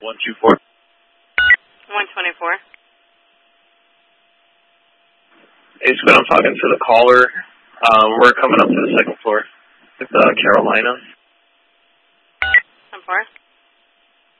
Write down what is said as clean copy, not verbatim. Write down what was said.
124. 124. Hey, Squid, I'm talking to the caller. We're coming up to the second floor with Carolina. I'm for.